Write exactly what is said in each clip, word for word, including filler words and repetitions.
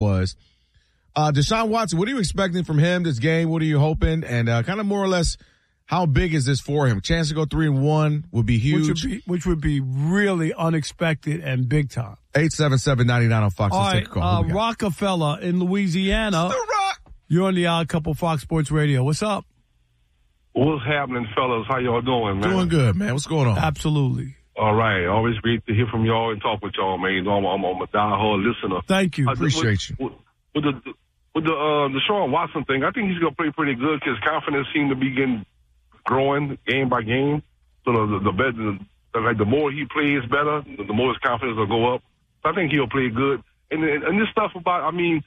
was. Uh, Deshaun Watson, what are you expecting from him this game? What are you hoping? And uh, kind of more or less, how big is this for him? Chance to go three and one would be huge. Which would be, which would be really unexpected and big time. eight seven seven, nine nine on Fox. All Let's right, take a call. uh, Rockefeller in Louisiana. The Rock. You're on the Odd Couple Fox Sports Radio. What's up? What's happening, fellas? How y'all doing, man? Doing good, man. What's going on? Absolutely. All right. Always great to hear from y'all and talk with y'all, man. You know, I'm, I'm, I'm a diehard listener. Thank you. Uh, Appreciate with, you. With, with the with the uh, the Deshaun Watson thing, I think he's gonna play pretty good because confidence seems to be getting growing game by game. So the the, the better, the, like the more he plays better, the, the more his confidence will go up. So I think he'll play good. And and, and this stuff about, I mean,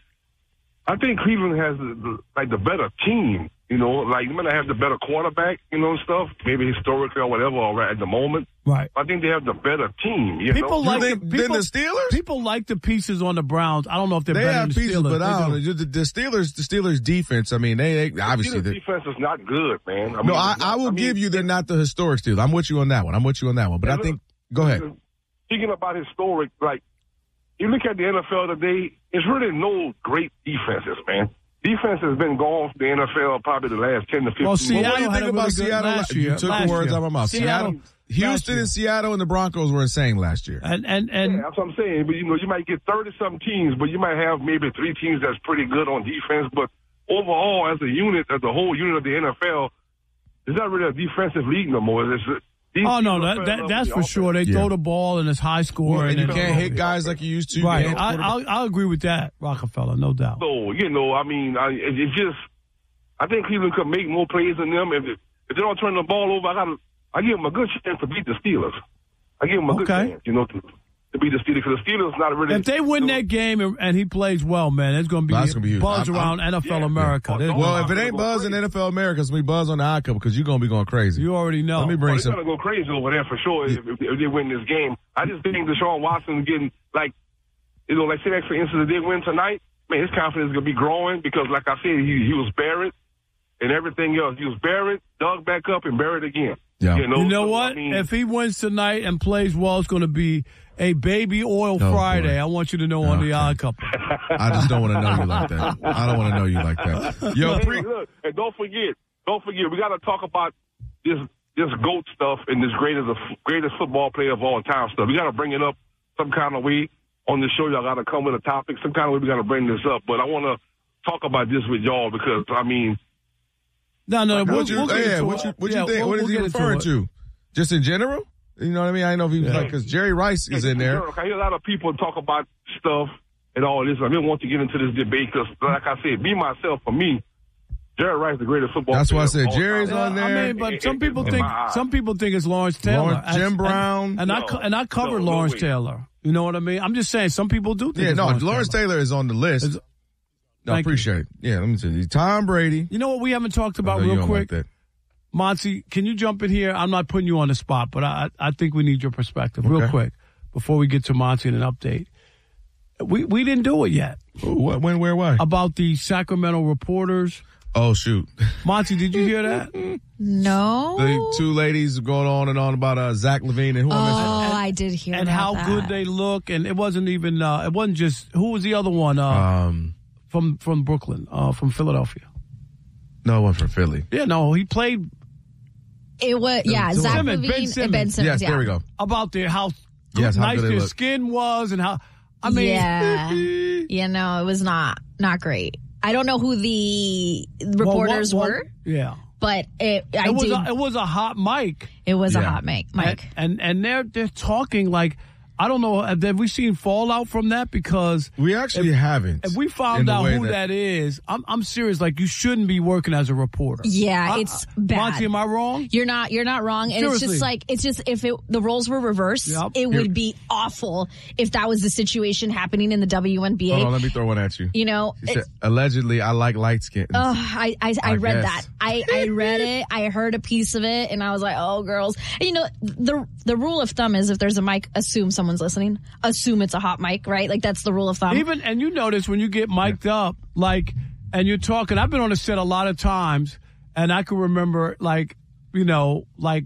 I think Cleveland has the, the, like the better team. You know, like you might have the better quarterback, you know, and stuff. Maybe historically or whatever, or right at the moment. Right. I think they have the better team. You People know? like think, the, people, than the Steelers? People like the pieces on the Browns. I don't know if they're They better have than the pieces, Steelers. but I don't They know. The, the Steelers, the Steelers defense. I mean, they, they obviously. The they, defense is not good, man. I mean, no, I, I will I mean, give you they're not the historic Steelers. I'm with you on that one. I'm with you on that one. But I think, go ahead. Speaking about historic, like you look at the N F L today, it's really no great defenses, man. Defense has been gone from the N F L probably the last ten to fifteen. Well, years. Seattle what do you had think a about really good Seattle? last You year. took last the words year. out of my mouth. Seattle, Seattle, Houston year. and Seattle and the Broncos were insane last year. And and and Yeah, that's what I'm saying. But you know, you might get thirty some teams, but you might have maybe three teams that's pretty good on defense. But overall, as a unit, as a whole unit of the N F L, it's not really a defensive league no more. It's, these oh no, teams that, are that that's the for offense. sure. They Yeah. throw the ball and it's high score, and you and can't hit guys like you used to. Right, You can't I, quarterback. I'll, I'll agree with that, Rockefeller, no doubt. So, you know, I mean, I, it, it just, I think Cleveland could make more plays than them. If, if they don't turn the ball over, I got I give them a good chance to beat the Steelers. I give them a good Okay. chance, you know, to, to beat the Steelers, because the Steelers not really. If they win that game and, and he plays well, man, it's going to be, That's gonna be huge. buzz I'm- around I'm- N F L yeah. America. Yeah. There's- Well, Well, if it ain't buzz in N F L America, it's going to be buzz on the eye couple because you're going to be going crazy. you already know. Let me Oh, bring they're some. going to go crazy over there for sure if, if, if they win this game. I just think Deshaun Watson getting, like, you know, like, say, like, for instance, if they win tonight, man, his confidence is going to be growing because, like I said, he, he was buried and everything else. He was buried, dug back up, and buried again. Yeah. You know, You know So, what? I mean, If he wins tonight and plays well, it's going to be a baby oil Oh, Friday. boy. I want you to know on Okay. the Odd Couple. I just don't want to know you like that. I don't want to know you like that. Yo, Hey, pre- look, and don't forget, don't forget, we got to talk about this this GOAT stuff and this greatest greatest football player of all time stuff. We got to bring it up some kind of way on the show. Y'all got to come with a topic, some kind of way. We got to bring this up. But I want to talk about this with y'all because I mean, No, no, we'll, what you, we'll get yeah, into what it. you, what Yeah, you think? we'll- what is we'll he get into referring it. to? Just in general? You know what I mean? I know if he was Yeah. like, because Jerry Rice is in there. I hear a lot of people talk about stuff and all this. I didn't want to get into this debate because, like I said, me myself, for me, Jerry Rice is the greatest football That's player. why I said of all Jerry's time. on I there. mean, but some In- people in think my eyes. some people think it's Lawrence Taylor, Lawrence- Jim And- Brown. and, and I No. co- and I covered No, no Lawrence way. Taylor. You know what I mean? I'm just saying some people do think. Yeah, it's no, Lawrence, Lawrence Taylor. Taylor is on the list. Is- No, I Thank you. appreciate it. Yeah, let me tell you. Tom Brady. You know what we haven't talked I about know you real don't quick, like that. Monty? Can you jump in here? I'm not putting you on the spot, but I I think we need your perspective real Okay. quick before we get to Monty and an update. We we didn't do it yet Ooh, what, when, where, why? about the Sacramento Reporters. Oh, shoot. Monty, did you hear that? No. The two ladies going on and on about uh, Zach Levine and who oh, am I I did hear and about how that. good they look, and it wasn't even uh, it wasn't just who was the other one uh, missing? Um, from from Brooklyn, uh, from Philadelphia. no one from Philly. Yeah, no, he played It was yeah, Simmons, Zach Ben Levine, Simmons. and Ben Simmons. Yes, yeah. there we go. about their how Yes, how nice good they their look. skin was, and how I mean, Yeah. Yeah, no, it was not not great. I don't know who the reporters Well, what- were, what- yeah, but it I it was did. a, it was a hot mic, it was a Yeah. hot mic. Mike. and and, and they're they're talking like I don't know. Have, have we seen fallout from that? Because We actually haven't. if we in found the out way who that is, I'm I'm serious. Like you shouldn't be working as a reporter. Yeah, I- it's I- bad. Monty, am I wrong? You're not. You're not wrong. And it's Seriously. just like it's just if it, the roles were reversed, Yep. it Here- would be awful if that was the situation happening in the W N B A. Hold on, let me throw one at you. You know, She said, it's- allegedly, I like light skin. Oh, I I, I, I read guess. that. I, I read it. I heard a piece of it, and I was like, "Oh, girls." And you know, the the rule of thumb is if there's a mic, assume someone's listening. Assume it's a hot mic, right? Like that's the rule of thumb. Even and you notice when you get mic'd up, like, and you're talking. I've been on a set a lot of times, and I can remember, like, you know, like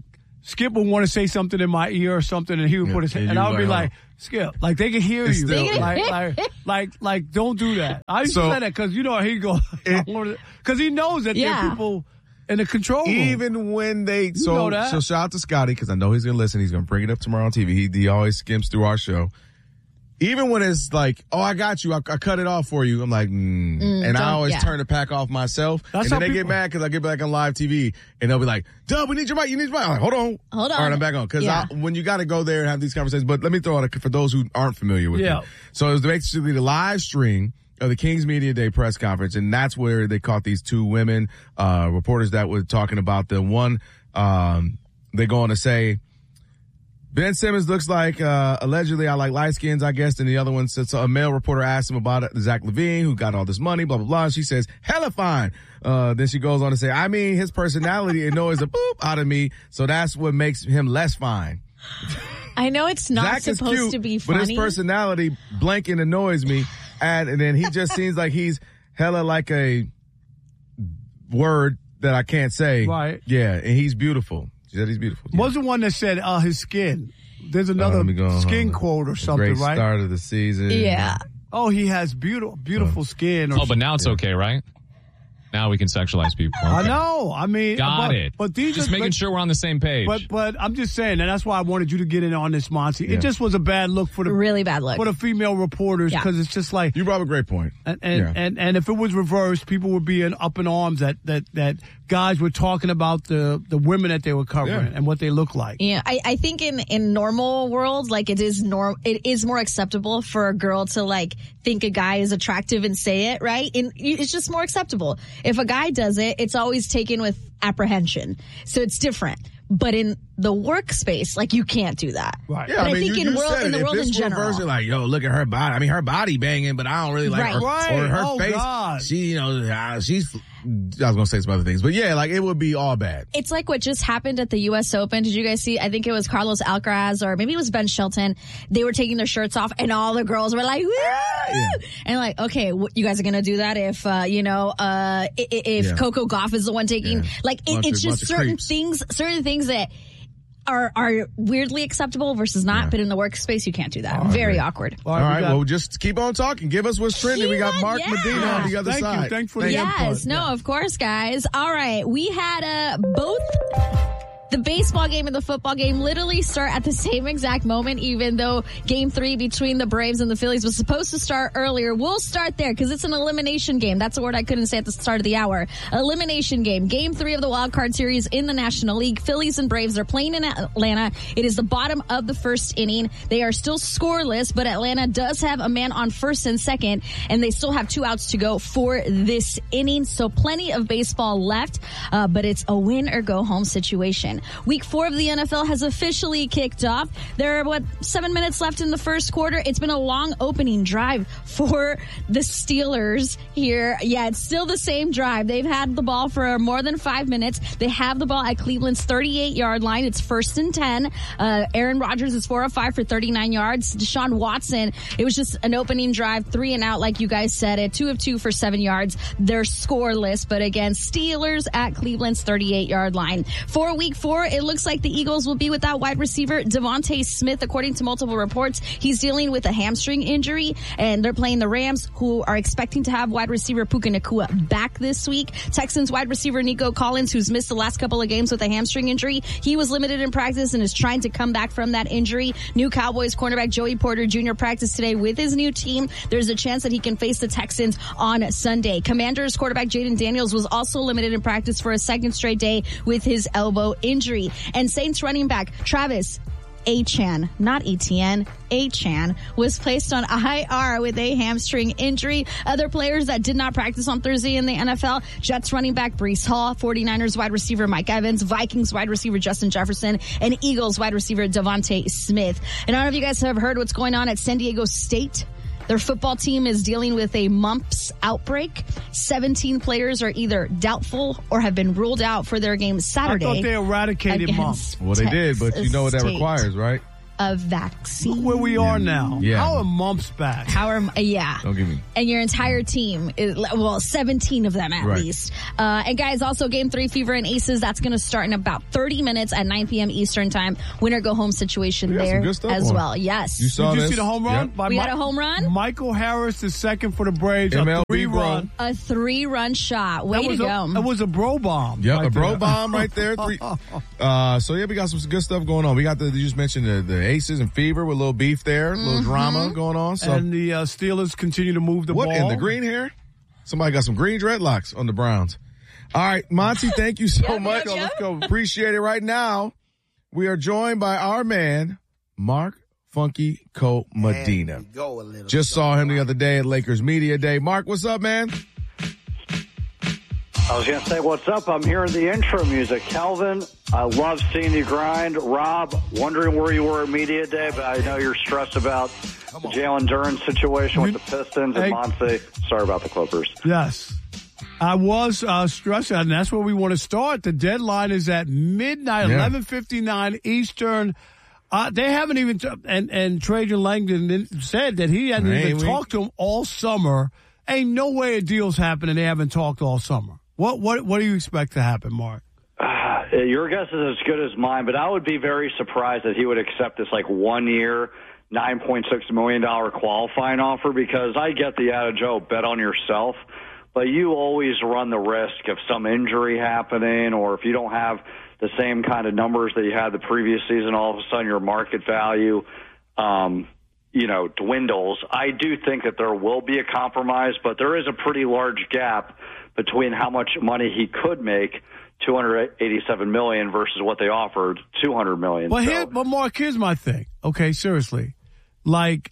Skip would want to say something in my ear or something, and he would Yeah, put his and and I you would be like, like, Skip, like they can hear It's you. still- like, like, like, like, don't do that. I used So- to say that because, you know, he go, because he knows that there Yeah. are people in the control room. Even when they, so, know that. so shout out to Scotty, because I know he's going to listen. He's going to bring it up tomorrow on T V. He, he always skims through our show. Even when it's like, oh, I got you, I, I cut it off for you. I'm like, mm. and I don't- always yeah. turn the pack off myself. That's and how then they people- get mad because I get back on live T V, and they'll be like, Dub, we need your mic, you need your mic. I'm like, hold on. Hold All on. right, I'm back on. Because Yeah. when you got to go there and have these conversations, but let me throw out a, for those who aren't familiar with Yeah. it. So it was basically the live stream of the Kings Media Day press conference, and that's where they caught these two women, uh, reporters that were talking about the one, um, they go on to say, Ben Simmons looks like, uh, allegedly I like light skins, I guess, and the other one says, so a male reporter asked him about it, Zach Levine, who got all this money, blah, blah, blah. And she says, hella fine. Uh, then she goes on to say, I mean, his personality annoys a boop out of me, so that's what makes him less fine. I know it's not Zach is supposed cute, to be but his funny. personality blanking annoys me. And, and then he just seems like he's hella like a word that I can't say. Right. Yeah, and he's beautiful. She said he's beautiful. Yeah. Was the one that said uh, his skin. There's Uh, another let me go, skin uh, quote or a something, great right? start of the season. Yeah. Oh, he has beautiful, beautiful skin. Or Oh, but now it's okay, right? Now we can sexualize people. I Okay. know. I mean, Got but, it. But these Just are, making but, sure we're on the same page. But but I'm just saying, and that's why I wanted you to get in on this, Monty. Yeah. It just was a bad look for the Really bad look. for the female reporters Yeah. because it's just like. You brought up a great point. And and, Yeah. and and if it was reversed, people would be in, up in arms that, that, that guys were talking about the, the women that they were covering Yeah. and what they look like. Yeah, I, I think in, in normal world, like it is norm, it is more acceptable for a girl to like think a guy is attractive and say it, right? And it's just more acceptable. If a guy does it, it's always taken with apprehension. So it's different. But in the workspace, like you can't do that. Right. Yeah, But I I mean, think you, in you world- said in the it. world if in this general. reverse, like, yo, look at her body. I mean, her body banging, but I don't really like Right. her Right. or her Oh, face. God. She, you know, uh, she's. I was gonna say some other things, but yeah, like it would be all bad. It's like what just happened at the U S Open. Did you guys see? I think it was Carlos Alcaraz or maybe it was Ben Shelton. They were taking their shirts off and all the girls were like, woo! Yeah. And like, okay, wh- you guys are going to do that if, uh, you know, uh, i- i- if Yeah. Coco Gauff is the one taking, Yeah. like, it, Bunch it's of- just bunch of certain creeps. things, certain things that are, are weirdly acceptable versus not, Yeah. but in the workspace, you can't do that. Very awkward. All All we right, got- well, just keep on talking. Give us what's trending. We got Keep Mark on- Medina yeah. on the other Thank you. side. Thanks for the Thank you. input. Yes, no, of course, guys. All right, we had uh, both the baseball game and the football game literally start at the same exact moment, even though game three between the Braves and the Phillies was supposed to start earlier. We'll start there because it's an elimination game. That's a word I couldn't say at the start of the hour. Elimination game. Game three of the wild card series in the National League. Phillies and Braves are playing in Atlanta. It is the bottom of the first inning. They are still scoreless, but Atlanta does have a man on first and second, and they still have two outs to go for this inning. So plenty of baseball left, uh, but it's a win or go home situation. Week four of the N F L has officially kicked off. There are, what, seven minutes left in the first quarter. It's been a long opening drive for the Steelers here. Yeah, it's still the same drive. They've had the ball for more than five minutes. They have the ball at Cleveland's thirty-eight-yard line. It's first and ten. Uh, Aaron Rodgers is four of five for thirty-nine yards. Deshaun Watson, it was just an opening drive, three and out, like you guys said it. Two of two for seven yards. They're scoreless, but again, Steelers at Cleveland's thirty-eight-yard line. For week four, it looks like the Eagles will be without wide receiver Devontae Smith, according to multiple reports. He's dealing with a hamstring injury, and they're playing the Rams, who are expecting to have wide receiver Puka Nacua back this week. Texans wide receiver Nico Collins, who's missed the last couple of games with a hamstring injury, he was limited in practice and is trying to come back from that injury. New Cowboys cornerback Joey Porter Junior practiced today with his new team. There's a chance that he can face the Texans on Sunday. Commanders quarterback Jaden Daniels was also limited in practice for a second straight day with his elbow injury. And Saints running back Travis Achan, not Etienne, Achan, was placed on I R with a hamstring injury. Other players that did not practice on Thursday in the N F L, Jets running back Breece Hall, forty-niners wide receiver Mike Evans, Vikings wide receiver Justin Jefferson, and Eagles wide receiver Devontae Smith. And I don't know if you guys have heard what's going on at San Diego State. Their football team is dealing with a mumps outbreak. seventeen players are either doubtful or have been ruled out for their game Saturday. I thought they eradicated against mumps. Well, they did, but you know what that Texas requires, State. right? a vaccine. Look where we are now. Yeah. How are mumps back? How are, yeah. Don't give me. And your entire team, is, well, seventeen of them at Right. least. Uh, and guys, also Game three Fever and Aces, that's going to start in about thirty minutes at nine p.m. Eastern time. Winner go home situation We got some there good stuff as on. well. Yes. You saw Did you this? see the home run? Yep. By We Mi- had a home run? Michael Harris, the second for the Braves. M L A B three bro. run. A three-run shot. Way That to was go. a, it was a bro bomb. Yep, right a bro there. bomb right there. Three. Uh, so yeah, we got some good stuff going on. We got the, you just mentioned the, the Aces and Fever with a little beef there, a little drama going on. So And the uh, Steelers continue to move the what ball. in the green hair? Somebody got some green dreadlocks on the Browns. All right, Monty, thank you so Yep, much. yep, yep. Let's go. Appreciate it. Right now, we are joined by our man, Mark Funky Co Medina. Just saw him the other day at Lakers Media Day. Mark, what's up, man? I was going to say, what's up? I'm hearing the intro music. Calvin, I love seeing you grind. Rob, wondering where you were at Media Day, but I know you're stressed about the Jalen Duren situation with the Pistons. Hey. And Monty, sorry about the Clippers. Yes. I was uh, stressed out, and that's where we want to start. The deadline is at midnight, Yeah. eleven fifty-nine Eastern. Uh, they haven't even, t- and, and Trajan Langdon said that he hadn't Hey, even we- talked to him all summer. Ain't no way a deal's happening. They haven't talked all summer. What what what do you expect to happen, Mark? Uh, your guess is as good as mine, but I would be very surprised that he would accept this like one year, nine point six million dollars qualifying offer, because I get the adage, oh, bet on yourself. But you always run the risk of some injury happening, or if you don't have the same kind of numbers that you had the previous season, all of a sudden your market value, um, you know, dwindles. I do think that there will be a compromise, but there is a pretty large gap between how much money he could make, two hundred eighty-seven million dollars, versus what they offered, two hundred million dollars. But So- here, but Mark, here's my thing. Okay, seriously, like,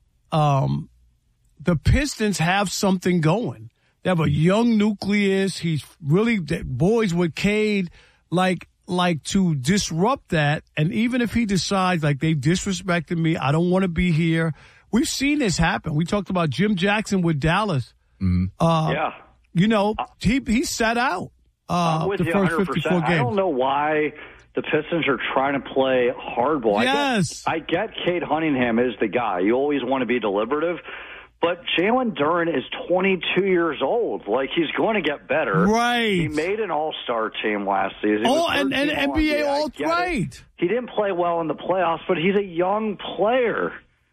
um, the Pistons have something going. They have a young nucleus. He's really boys with Cade, like, like to disrupt that. And even if he decides like they disrespected me, I don't want to be here. We've seen this happen. We talked about Jim Jackson with Dallas. Uh, yeah. You know, he he sat out uh, I'm with the you first one hundred fifty-four percent. I games. don't know why the Pistons are trying to play hardball. Yes. I get, I get Cade Cunningham is the guy. You always want to be deliberative. But Jalen Duren is twenty-two years old. Like, he's going to get better. Right. He made an all-star team last season. He Oh, was and, and thirteen N B A All-N B A. I all get it. right. He didn't play well in the playoffs, but he's a young player.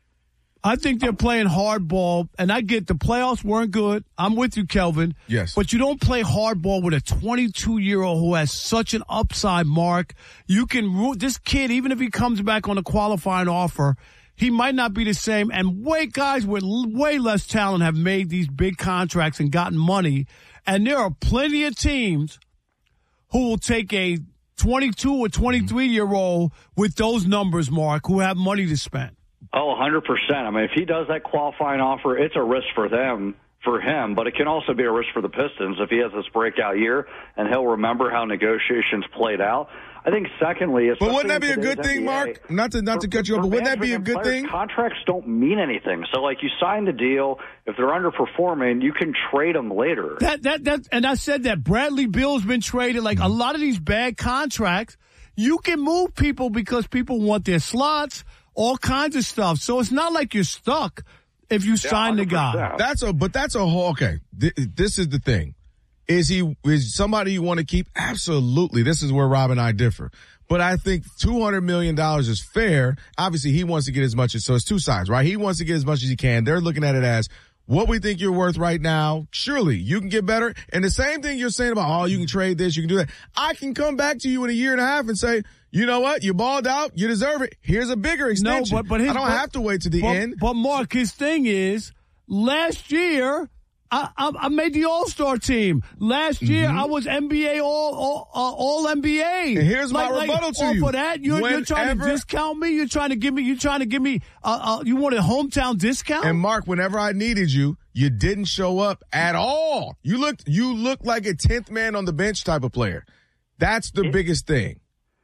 I think they're playing hardball, and I get the playoffs weren't good. I'm with you, Kelvin. Yes. But you don't play hardball with a twenty-two-year-old who has such an upside, Mark. You can ru- this kid, even if he comes back on a qualifying offer, he might not be the same. And way guys with l- way less talent have made these big contracts and gotten money. And there are plenty of teams who will take a twenty-two or twenty-three-year-old with those numbers, Mark, who have money to spend. Oh, one hundred percent. I mean, if he does that qualifying offer, it's a risk for them, for him, but it can also be a risk for the Pistons if he has this breakout year and he'll remember how negotiations played out. I think, secondly, But wouldn't that especially be a in good today's thing, N B A, Mark? Not to not to for- cut you off, for but wouldn't that be a management good and players, thing? Contracts don't mean anything. So, like, you sign the deal. If they're underperforming, you can trade them later. That that that, and I said that Bradley Beal's been traded. Like a lot of these bad contracts, you can move people because people want their slots, all kinds of stuff. So it's not like you're stuck if you sign the guy. one hundred percent. That's a, but that's a whole, okay. Th- this is the thing. Is he, is somebody you want to keep? Absolutely. This is where Rob and I differ. But I think two hundred million dollars is fair. Obviously, he wants to get as much as, so it's two sides, right? He wants to get as much as he can. They're looking at it as what we think you're worth right now. Surely you can get better. And the same thing you're saying about, oh, you can trade this, you can do that. I can come back to you in a year and a half and say, you know what? You balled out. You deserve it. Here's a bigger extension. No, but, but his, I don't but, have to wait to the but, end. But Mark, his thing is, last year, I, I, I made the All-Star team. Last year, I was N B A All All, uh, all N B A. And here's my like, rebuttal like, to oh, you. For that, you're, you're trying to Whenever- discount me. You're trying to give me. You're trying to give me. Uh, uh, you want a hometown discount? And Mark, whenever I needed you, you didn't show up at all. You looked, you looked like a tenth man on the bench type of player. That's the biggest thing.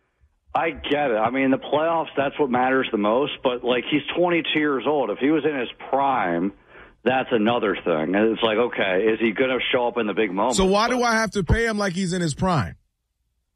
I get it. I mean, the playoffs, that's what matters the most. But, like, he's twenty-two years old. If he was in his prime, that's another thing. And it's like, okay, is he going to show up in the big moment? So why do I have to pay him like he's in his prime?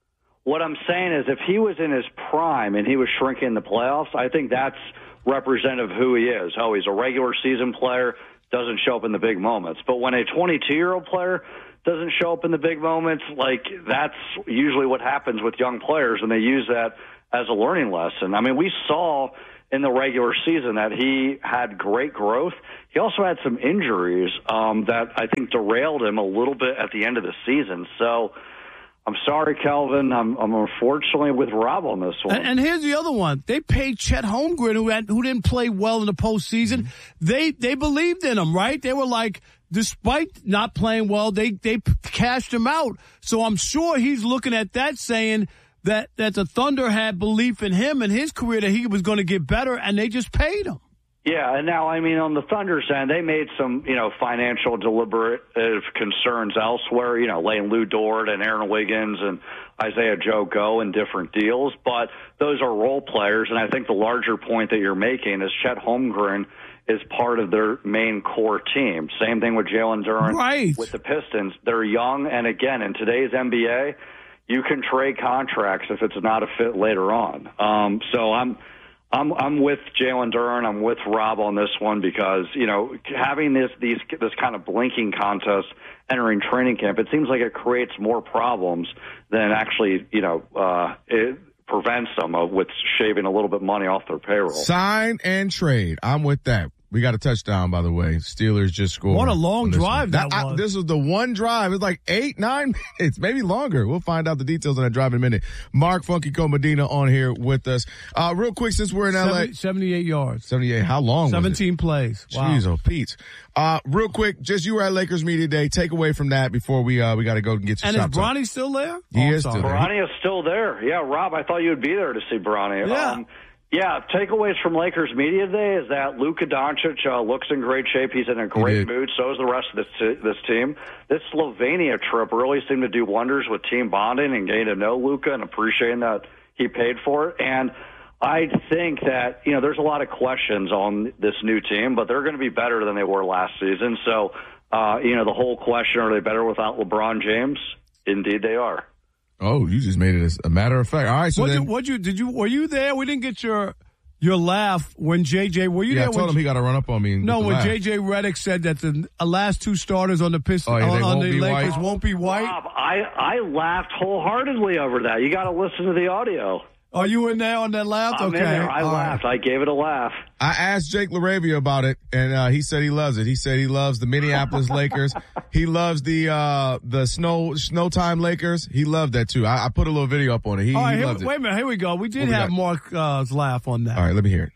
what I'm saying is if he was in his prime and he was shrinking in the playoffs, I think that's representative of who he is. Oh, he's a regular season player, doesn't show up in the big moments. But when a twenty-two-year-old player doesn't show up in the big moments, like that's usually what happens with young players, and they use that as a learning lesson. I mean, we saw in the regular season that he had great growth. He also had some injuries um, that I think derailed him a little bit at the end of the season. So I'm sorry, Kelvin. I'm, I'm unfortunately with Rob on this one. And, and here's the other one. They paid Chet Holmgren, who had who didn't play well in the postseason. Mm-hmm. They they believed in him, right? They were like, despite not playing well, they they cashed him out. So I'm sure he's looking at that saying that that the Thunder had belief in him and his career that he was going to get better, and they just paid him. Yeah, and now, I mean, on the Thunder's end, they made some, you know, financial deliberative concerns elsewhere, you know, laying Lou Dort and Aaron Wiggins and Isaiah Joe Go in different deals, but those are role players, and I think the larger point that you're making is Chet Holmgren is part of their main core team. Same thing with Jalen Duren right. with the Pistons. They're young, and again, in today's N B A, you can trade contracts if it's not a fit later on. Um, so I'm I'm I'm with Jalen Duren. I'm with Rob on this one because, you know, having this these this kind of blinking contest entering training camp, it seems like it creates more problems than actually, you know, uh, it prevents them of with shaving a little bit of money off their payroll. Sign and trade. I'm with that. We got a touchdown, by the way. Steelers just scored. What a long drive that, that was. I, this was the one drive. It's like eight, nine minutes, maybe longer. We'll find out the details on that drive in a minute. Mark Funky Medina on here with us. Uh, real quick, since we're in L A. seventy-eight yards. seventy-eight. How long seventeen was it? plays. Wow. Jeez, oh, Pete. Uh, real quick, just you were at Lakers Media Day. Take away from that before we, uh, we got to go and get to And shop is Bronny still there? He oh, is still there. Bronny is still there. Yeah, Rob, I thought you would be there to see Bronny. Yeah. Um, Yeah, takeaways from Lakers Media Day is that Luka Doncic uh, looks in great shape. He's in a great mood. So is the rest of this, t- this team. This Slovenia trip really seemed to do wonders with team bonding and getting to know Luka and appreciating that he paid for it. And I think that, you know, there's a lot of questions on this new team, but they're going to be better than they were last season. So, uh, you know, the whole question, are they better without LeBron James? Indeed they are. Oh, you just made it a matter of fact. All right, so what'd then. You, what'd you, did you, were you there? We didn't get your, your laugh when J J, were you yeah, there? I told when, him he got to run up on me. And no, get the when laugh. J J Redick said that the uh, last two starters on the Pistons, oh, yeah, on, on won't the Lakers white. won't be white. Rob, I, I laughed wholeheartedly over that. You got to listen to the audio. Are you in there on that laugh? I'm okay. in there. I All laughed. right. I gave it a laugh. I asked Jake LaRavia about it, and uh, he said he loves it. He said he loves the Minneapolis Lakers. He loves the uh, the snow snowtime Lakers. He loved that too. I, I put a little video up on it. He, All right, he here, loved it. wait a minute. Here we go. We did What we have got? Mark's uh, laugh on that. All right, let me hear it.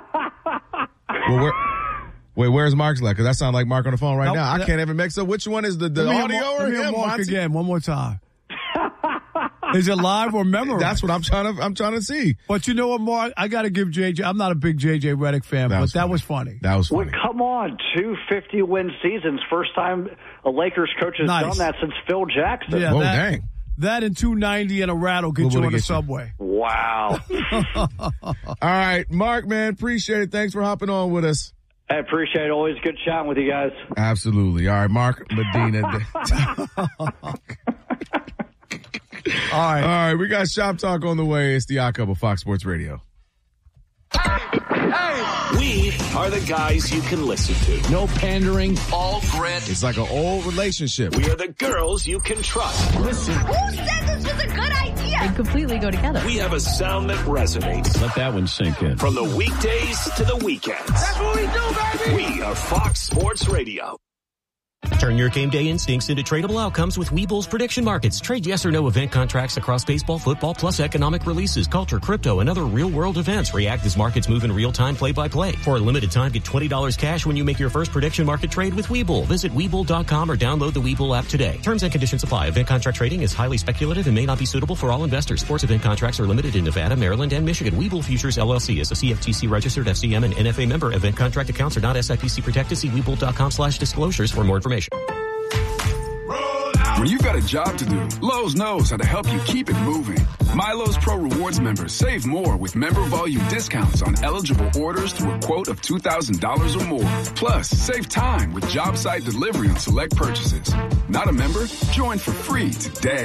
well, where, wait, where's Mark's laugh? Because that sounds like Mark on the phone right Nope, now. I that- can't even mix up which one is the, the Let me hear audio Mar- or let me hear him. Mark Monty? again, one more time. Is it live or memorized? That's what I'm trying to I'm trying to see. But you know what, Mark? I got to give J J. I'm not a big J J Redick fan, That but was that funny. was funny. That was Well, funny. come on, two fifty-win seasons. First time a Lakers coach has Nice. done that since Phil Jackson. Yeah, Whoa, that, dang. that and two ninety and a rattle get What you would on it the get you? subway. Wow. All right, Mark, man, appreciate it. Thanks for hopping on with us. I appreciate it. Always good chatting with you guys. Absolutely. All right, Mark Medina. All right. All right, we got Shop Talk on the way. It's the Odd Couple, Fox Sports Radio. We are the guys you can listen to. No pandering, all grit. It's like an old relationship. We are the girls you can trust. Listen. Who said this was a good idea? They completely go together. We have a sound that resonates. Let that one sink in. From the weekdays to the weekends. That's what we do, baby. We are Fox Sports Radio. Turn your game day instincts into tradable outcomes with Webull's prediction markets. Trade yes or no event contracts across baseball, football, plus economic releases, culture, crypto, and other real-world events. React as markets move in real time, play-by-play. For a limited time, get twenty dollars cash when you make your first prediction market trade with Webull. Visit Webull dot com or download the Webull app today. Terms and conditions apply. Event contract trading is highly speculative and may not be suitable for all investors. Sports event contracts are limited in Nevada, Maryland, and Michigan. Webull Futures L L C is a C F T C registered F C M and N F A member. Event contract accounts are not S I P C protected. See Webull dot com slash disclosures for more information. When you've got a job to do, Lowe's knows how to help you keep it moving. MyLowe's Pro Rewards members save more with member volume discounts on eligible orders through a quote of two thousand dollars or more. Plus, save time with job site delivery on select purchases. Not a member? Join for free today.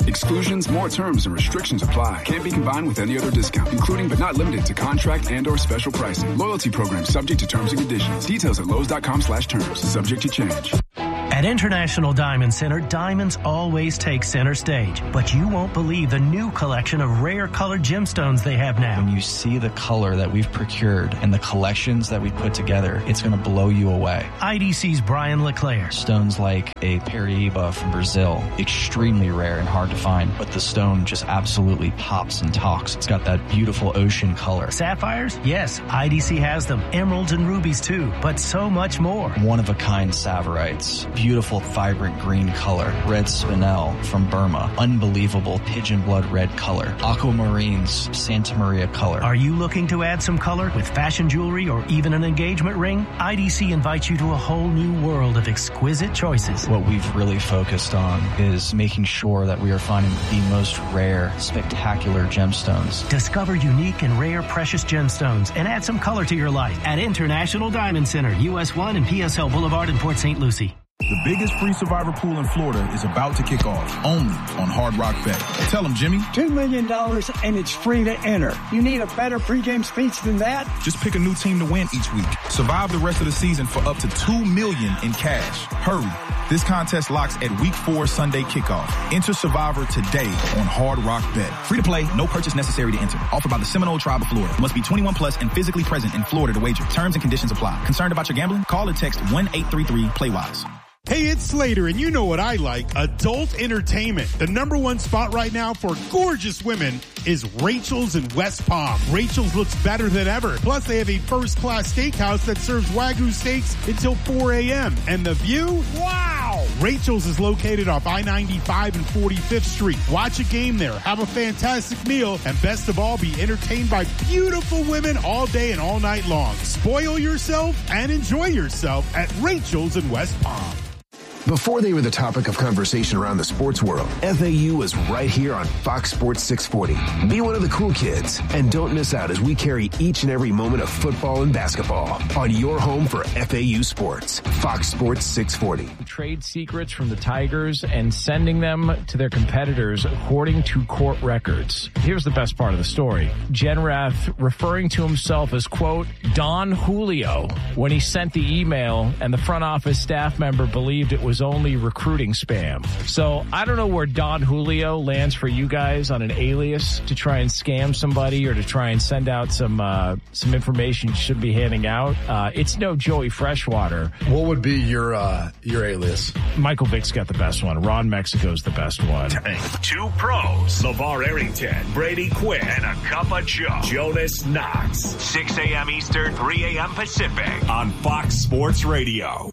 Exclusions, more terms, and restrictions apply. Can't be combined with any other discount, including but not limited to contract and or special pricing. Loyalty program subject to terms and conditions. Details at Lowe's.com slash terms. Subject to change. At International Diamond Center, diamonds always take center stage. But you won't believe the new collection of rare colored gemstones they have now. When you see the color that we've procured and the collections that we've put together, it's going to blow you away. I D C's Brian LeClaire. Stones like a Paraíba from Brazil, extremely rare and hard to find, but the stone just absolutely pops and talks. It's got that beautiful ocean color. Sapphires? Yes, I D C has them. Emeralds and rubies too, but so much more. One-of-a-kind Saverites. Beautiful, vibrant green color. Red spinel from Burma. Unbelievable pigeon blood red color. Aquamarines, Santa Maria color. Are you looking to add some color with fashion jewelry or even an engagement ring? I D C invites you to a whole new world of exquisite choices. What we've really focused on is making sure that we are finding the most rare, spectacular gemstones. Discover unique and rare precious gemstones and add some color to your life at International Diamond Center, U S one and P S L Boulevard in Port Saint Lucie. The biggest free Survivor pool in Florida is about to kick off, only on Hard Rock Bet. Tell them, Jimmy. Two million dollars and it's free to enter. You need a better pregame speech than that? Just pick a new team to win each week. Survive the rest of the season for up to two million dollars in cash. Hurry. This contest locks at week four Sunday kickoff. Enter Survivor today on Hard Rock Bet. Free to play, no purchase necessary to enter. Offered by the Seminole Tribe of Florida. Must be twenty-one plus and physically present in Florida to wager. Terms and conditions apply. Concerned about your gambling? Call or text one eight three three play wise. Hey, it's Slater, and you know what I like. Adult entertainment. The number one spot right now for gorgeous women is Rachel's in West Palm. Rachel's looks better than ever. Plus, they have a first-class steakhouse that serves Wagyu steaks until four a.m. And the view? Wow! Rachel's is located off I ninety-five and forty-fifth Street. Watch a game there, have a fantastic meal, and best of all, be entertained by beautiful women all day and all night long. Spoil yourself and enjoy yourself at Rachel's in West Palm. Before they were the topic of conversation around the sports world, F A U was right here on Fox Sports six forty. Be one of the cool kids, and don't miss out as we carry each and every moment of football and basketball on your home for F A U sports. Fox Sports six forty. Trade secrets from the Tigers and sending them to their competitors according to court records. Here's the best part of the story. Genrath referring to himself as, quote, Don Julio when he sent the email, and the front office staff member believed it was only recruiting spam. So I don't know where Don Julio lands for you guys on an alias to try and scam somebody or to try and send out some uh, some information you should be handing out. Uh, it's no Joey Freshwater. What would be your uh, your alias? Michael Vick's got the best one. Ron Mexico's the best one. Two pros, LeVar Arrington, Brady Quinn, and a cup of Joe, Jonas Knox. six a.m. Eastern, three a.m. Pacific on Fox Sports Radio.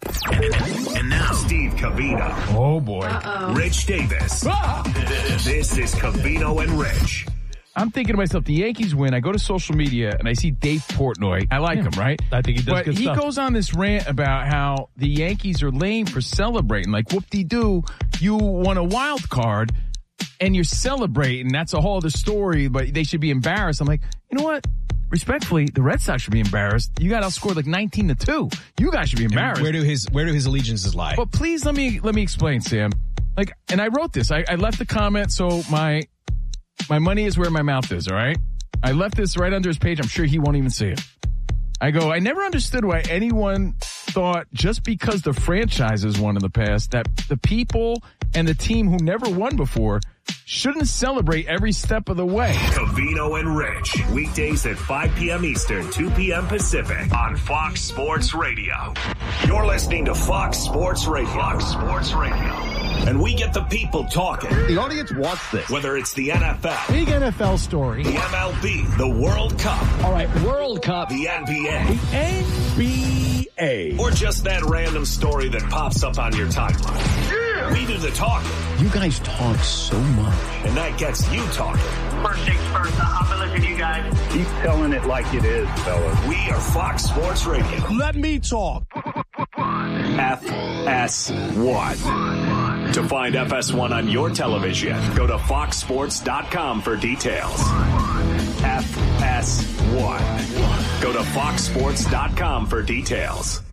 And now, Steve Covino. Oh, boy. Uh-oh. Rich Davis. Ah! This is Covino and Rich. I'm thinking to myself, the Yankees win. I go to social media and I see Dave Portnoy. I like yeah. him, right? I think he does but good he stuff. goes on this rant about how the Yankees are lame for celebrating. Like, whoop-de-doo, you won a wild card and you're celebrating. That's a whole other story, but they should be embarrassed. I'm like, you know what? Respectfully, the Red Sox should be embarrassed. You got outscored like nineteen to two. You guys should be embarrassed. And where do his where do his allegiances lie? But please let me let me explain, Sam. Like, and I wrote this. I, I left the comment, so my my money is where my mouth is. All right. I left this right under his page. I'm sure he won't even see it. I go, I never understood why anyone thought just because the franchises won in the past that the people and the team who never won before shouldn't celebrate every step of the way. Covino and Rich, weekdays at five p.m. Eastern, two p.m. Pacific on Fox Sports Radio. You're listening to Fox Sports Radio. Fox Sports Radio. And we get the people talking. The audience wants this. Whether it's the N F L. Big N F L story. The M L B. The World Cup. All right, World Cup. The N B A. The N B A. Or just that random story that pops up on your timeline. Yeah. We do the talking. You guys talk so much. And that gets you talking. First things first, I'm going to listen to you guys. Keep telling it like it is, fellas. We are Fox Sports Radio. Let me talk. F S one. To find F S one on your television, go to fox sports dot com for details. F S one. Go to fox sports dot com for details.